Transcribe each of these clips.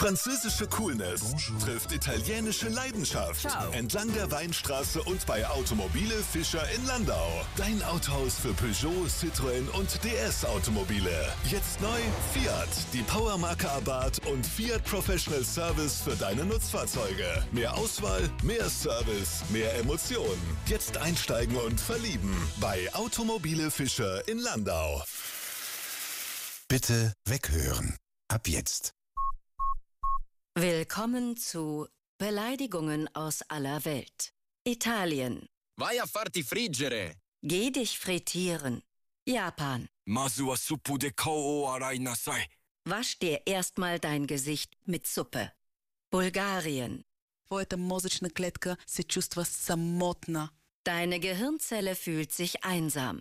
Französische Coolness trifft italienische Leidenschaft. Ciao. Entlang der Weinstraße und bei Automobile Fischer in Landau. Dein Autohaus für Peugeot, Citroën und DS Automobile. Jetzt neu Fiat, die Powermarke Abarth und Fiat Professional Service für deine Nutzfahrzeuge. Mehr Auswahl, mehr Service, mehr Emotionen. Jetzt einsteigen und verlieben bei Automobile Fischer in Landau. Bitte weghören. Ab jetzt. Willkommen zu Beleidigungen aus aller Welt. Italien. Vai a farti friggere. Geh dich frittieren. Japan. Mazu wa suppu de kou o arai nasai. Wasch dir erstmal dein Gesicht mit Suppe. Bulgarien. Твоята мозъчна клетка се чувства самотна. Deine Gehirnzelle fühlt sich einsam.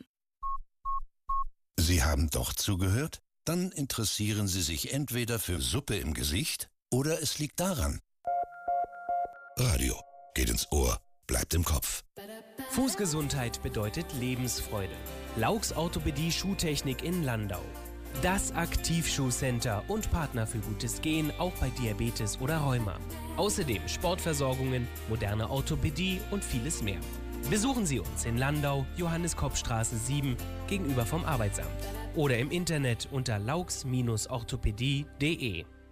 Sie haben doch zugehört? Dann interessieren Sie sich entweder für Suppe im Gesicht oder es liegt daran. Radio geht ins Ohr, bleibt im Kopf. Fußgesundheit bedeutet Lebensfreude. Laux Orthopädie Schuhtechnik in Landau. Das Aktivschuhcenter und Partner für gutes Gehen, auch bei Diabetes oder Rheuma. Außerdem Sportversorgungen, moderne Orthopädie und vieles mehr. Besuchen Sie uns in Landau, Johannes-Kopp-Straße 7, gegenüber vom Arbeitsamt. Oder im Internet unter laux-orthopädie.de.